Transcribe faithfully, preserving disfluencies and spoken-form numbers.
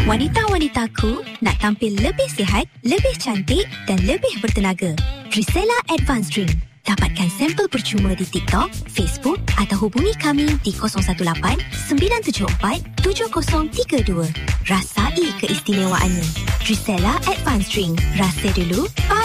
Wanita-wanitaku nak tampil lebih sihat, lebih cantik dan lebih bertenaga. Drisela Advanced Drink. Dapatkan sampel percuma di TikTok, Facebook atau hubungi kami di kosong satu lapan sembilan tujuh empat tujuh kosong tiga dua. Rasai keistimewaannya. Drisela Advanced Drink. Rasa dulu,